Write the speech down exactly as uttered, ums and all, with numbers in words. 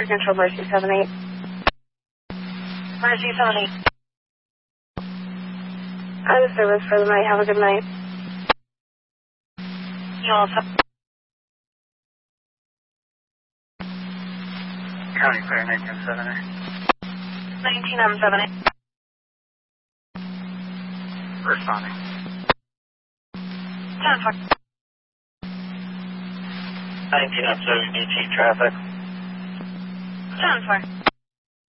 Cruise Control, Mercy seven eight. Mercy seven eight. Out of service for the night. Have a good night. You also. County Clear, nineteen seven eight. nineteen M seven eight. Responding. ten four. nineteen M seven eight, traffic. ten four.